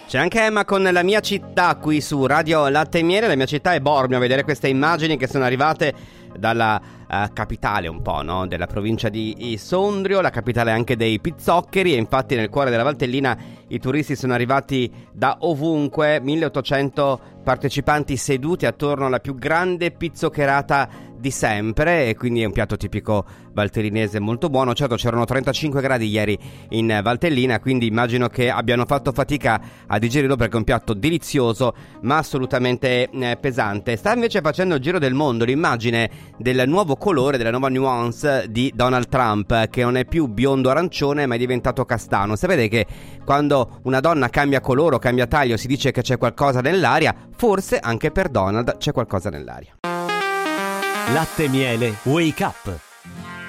C'è anche Emma con La mia città qui su Radio Latte e Miele. La mia città è Bormio. A vedere queste immagini che sono arrivate dalla capitale un po', no? Della provincia di Sondrio, la capitale anche dei pizzoccheri. E infatti nel cuore della Valtellina i turisti sono arrivati da ovunque. 1800 partecipanti seduti attorno alla più grande pizzoccherata di sempre, e quindi è un piatto tipico valtellinese molto buono. Certo, c'erano 35 gradi ieri in Valtellina, quindi immagino che abbiano fatto fatica a digerirlo, perché è un piatto delizioso ma assolutamente pesante. Sta invece facendo il giro del mondo l'immagine del nuovo colore, della nuova nuance di Donald Trump, che non è più biondo arancione ma è diventato castano. Sapete che quando una donna cambia colore o cambia taglio si dice che c'è qualcosa nell'aria? Forse anche per Donald c'è qualcosa nell'aria. Latte e Miele Wake Up.